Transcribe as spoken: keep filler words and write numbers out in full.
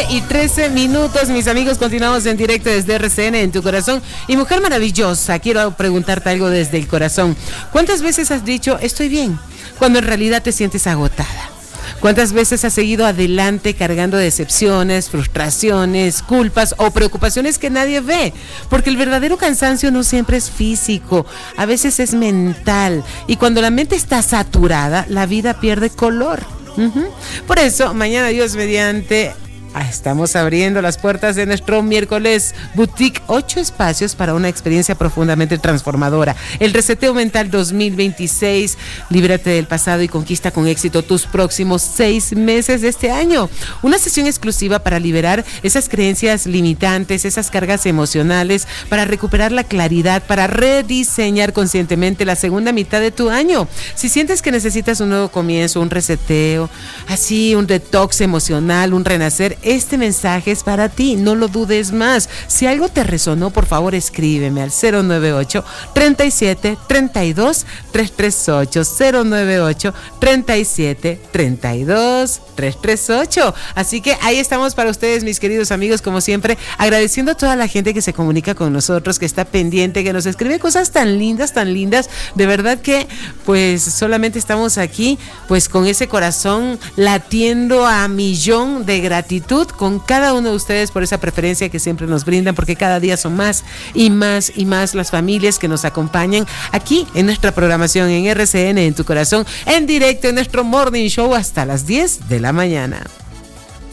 y trece minutos, mis amigos, continuamos en directo desde R C N en tu corazón. Y mujer maravillosa, quiero preguntarte algo desde el corazón. ¿Cuántas veces has dicho estoy bien cuando en realidad te sientes agotada? ¿Cuántas veces has seguido adelante cargando decepciones, frustraciones, culpas o preocupaciones que nadie ve? Porque el verdadero cansancio no siempre es físico, a veces es mental. Y cuando la mente está saturada, la vida pierde color. Uh-huh. Por eso, mañana, Dios mediante, estamos abriendo las puertas de nuestro miércoles boutique, ocho espacios para una experiencia profundamente transformadora. El Reseteo Mental dos mil veintiséis, líbrate del pasado y conquista con éxito tus próximos seis meses de este año. Una sesión exclusiva para liberar esas creencias limitantes, esas cargas emocionales, para recuperar la claridad, para rediseñar conscientemente la segunda mitad de tu año. Si sientes que necesitas un nuevo comienzo, un reseteo, así un detox emocional, un renacer, este mensaje es para ti, no lo dudes más. Si algo te resonó, por favor escríbeme al cero nueve ocho, treinta y siete, treinta y dos, trescientos treinta y ocho, cero nueve ocho, treinta y siete, treinta y dos, trescientos treinta y ocho. Así que ahí estamos para ustedes, mis queridos amigos, como siempre, agradeciendo a toda la gente que se comunica con nosotros, que está pendiente, que nos escribe cosas tan lindas, tan lindas. De verdad que pues solamente estamos aquí pues con ese corazón latiendo a millón de gratitud con cada uno de ustedes por esa preferencia que siempre nos brindan, porque cada día son más y más y más las familias que nos acompañan aquí en nuestra programación en R C N en tu corazón, en directo en nuestro Morning Show hasta las diez de la mañana.